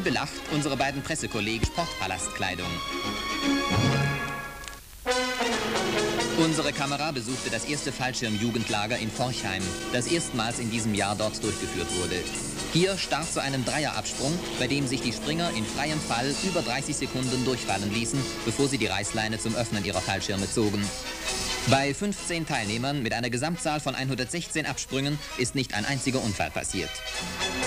belacht unsere beiden Pressekollegen Sportpalastkleidung. Unsere Kamera besuchte das erste Fallschirmjugendlager in Forchheim, das erstmals in diesem Jahr dort durchgeführt wurde. Hier start zu einem Dreierabsprung, bei dem sich die Springer in freiem Fall über 30 Sekunden durchfallen ließen, bevor sie die Reißleine zum Öffnen ihrer Fallschirme zogen. Bei 15 Teilnehmern mit einer Gesamtzahl von 116 Absprüngen ist nicht ein einziger Unfall passiert.